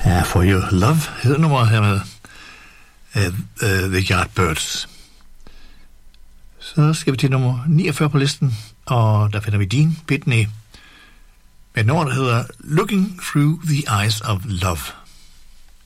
For Your Love hedder nummeret her med The Yardbirds. Så skal vi til nummer 49 på listen, og der finder vi Dean Pitney med et nummer, der hedder Looking Through the Eyes of Love.